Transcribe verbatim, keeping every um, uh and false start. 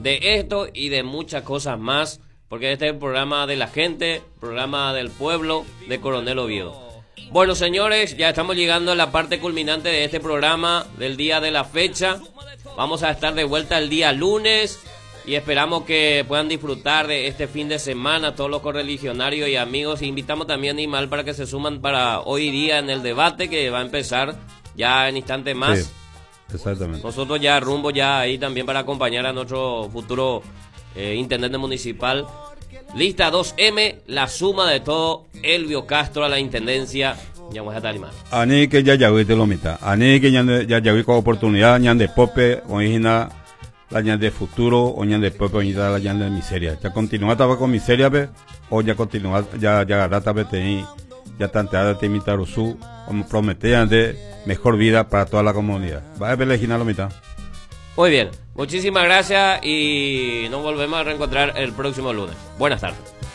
de esto y de muchas cosas más, porque este es el programa de la gente, programa del pueblo de Coronel Oviedo. Bueno, señores, ya estamos llegando a la parte culminante de este programa del día de la fecha. Vamos a estar de vuelta el día lunes y esperamos que puedan disfrutar de este fin de semana todos los correligionarios y amigos. E invitamos también a Imal para que se suman para hoy día en el debate que va a empezar ya en instantes más. Sí, exactamente. Nosotros ya rumbo ya ahí también para acompañar a nuestro futuro eh, intendente municipal. Lista dos eme, la suma de todo, Elvio Castro a la intendencia. Ya vamos a estar animando. Ani que ya yawi te lo mita. Ani que ya ya yawi con oportunidad, ñan de pope, oína la ñan de futuro, o ñan de pope, oína la ñan de miseria. Ya continúa taba con miseria, ve, o ya continúa, ya ya gata ve te ya tanteada te imitar su, como prometían de mejor vida para toda la comunidad. Va a ver la lo mitad. Muy bien, muchísimas gracias y nos volvemos a reencontrar el próximo lunes. Buenas tardes.